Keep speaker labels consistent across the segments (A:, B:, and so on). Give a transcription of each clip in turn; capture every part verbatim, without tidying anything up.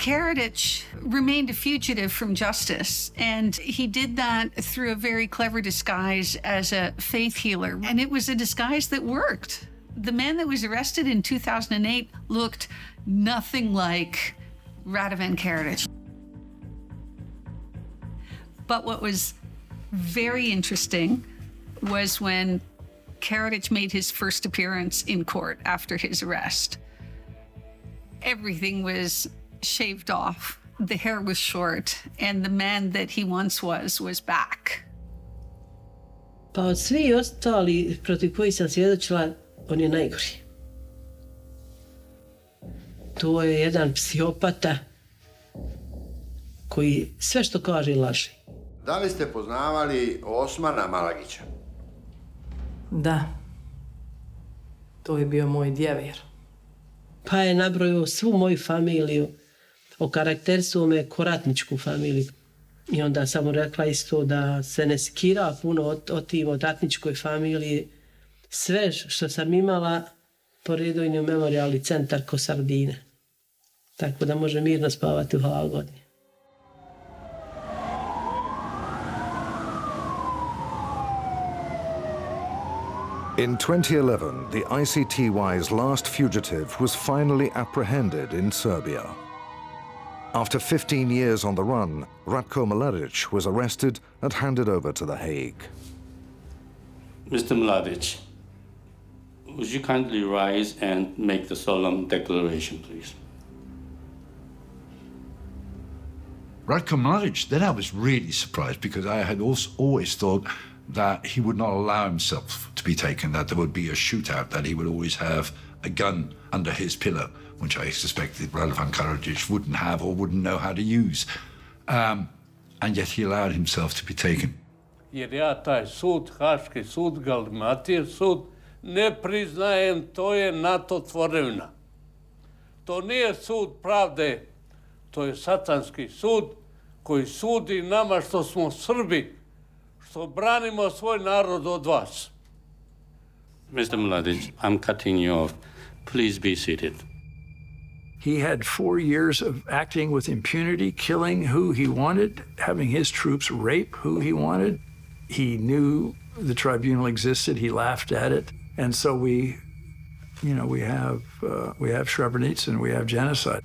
A: Karadzic remained a fugitive from justice, and he did that through a very clever disguise as a faith healer, and it was a disguise that worked. The man that was arrested in two thousand eight looked nothing like Radovan Karadzic. But what was very interesting was when Karadzic made his first appearance in court after his arrest. Everything was shaved off. The hair was short, and the man that he once was was back.
B: Pa od svi ostali protiv kojih sam svjedočila, on je najgori. To je jedan psihopata koji sve što kaže laže.
C: Da li ste poznavali Osmana Malagića?
D: Da. To je bio moj djevir.
B: Pa je nabrojio svu moju familiju, okarakterisao me ko ratničku familiju. I onda sam mu rekla isto da se ne skira puno od, od tim, od ratničkoj familiji. Sve što sam imala, poredio i u memorijalni centar ko sardine. Tako da može mirno spavati u hladnji.
E: In twenty eleven, the I C T Y's last fugitive was finally apprehended in Serbia. After fifteen years on the run, Ratko Mladic was arrested and handed over to The Hague.
F: Mister Mladic, would you kindly rise and make the solemn declaration, please?
G: Ratko Mladic, then I was really surprised because I had also always thought that he would not allow himself to be taken, that there would be a shootout, that he would always have a gun under his pillow, which I suspected Radovan Karadzic wouldn't have or wouldn't know how to use. Um, and yet he allowed himself to be taken.
H: Jer ja taj sud, Haški sud, Galmatir sud, ne priznajem, to je NATO tvorevina. To nije sud pravde, to je satanski sud koji sudi nama što smo Srbi, što branimo svoj narod od vas.
F: Mister Mladic, I'm cutting you off. Please be seated.
I: He had four years of acting with impunity, killing who he wanted, having his troops rape who he wanted. He knew the tribunal existed. He laughed at it. And so we, you know, we have, uh, we have Srebrenica and we have genocide.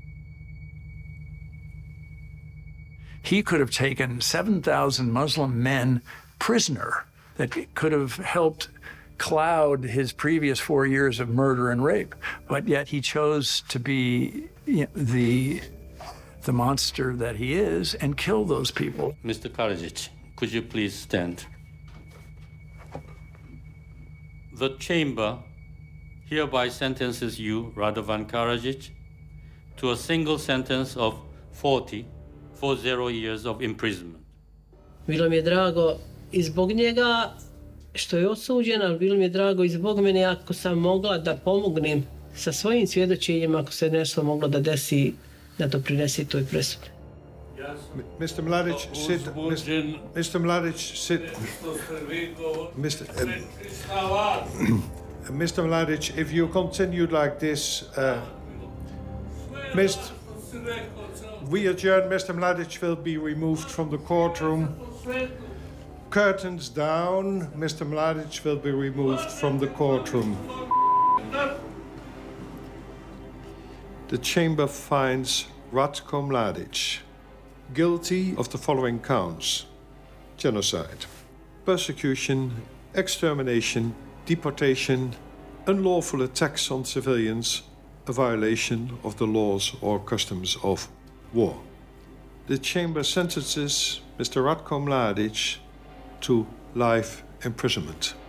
I: He could have taken seven thousand Muslim men prisoner that could have helped cloud his previous four years of murder and rape. But yet he chose to be, you know, the, the monster that he is and kill those people.
F: Mister Karadzic, could you please stand? The chamber hereby sentences you, Radovan Karadzic, to a single sentence of forty, four zero years of imprisonment.
B: Bilo mi je drago i zbog njega što je osuđen, ali bilo mi je drago i zbog mene ako sam mogla da pomognem sa svojim svjedočenjima, ako se nešto moglo da desi, da to prinesi toj presudi.
J: Mister Mladic, sit. Mister Mladic, sit. Mister Uh, Mister Mladic, if you continued like this, uh, Mister we adjourn. Mister Mladic will be removed from the courtroom. Curtains down. Mister Mladic will be removed from the courtroom. The chamber finds Ratko Mladic guilty of the following counts: genocide, persecution, extermination, deportation, unlawful attacks on civilians, a violation of the laws or customs of war. The chamber sentences Mister Ratko Mladic to life imprisonment.